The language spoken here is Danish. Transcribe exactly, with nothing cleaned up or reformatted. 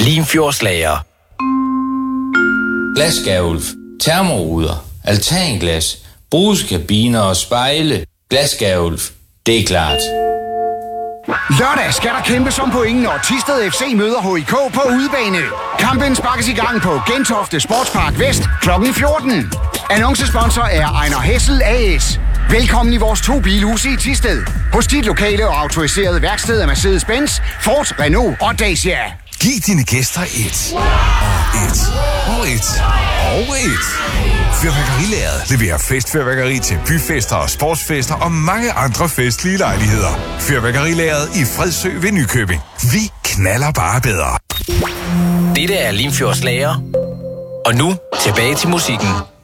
Limfjordslager. Glasgavl, termoruder, altanglas, brugskabiner og spejle. Glasgavl, det er klart. Lørdag skal der kæmpes om pointen, når Thisted F C møder H I K på udebane. Kampen sparkes i gang på Gentofte Sportspark Vest klokken fjorten. Annoncesponsor er Ejner Hessel A S. Velkommen i vores to bilhuse i Thisted. Hos dit lokale og autoriserede værksted af Mercedes-Benz, Ford, Renault og Dacia. Giv dine gæster et, og et, og et, og et. Fyrværkerilaget leverer festfyrværkeri til byfester og sportsfester og mange andre festlige lejligheder. Fyrværkerilaget i Fredsø ved Nykøbing. Vi knaller bare bedre. Dette er Limfjordslager. Og nu tilbage til musikken.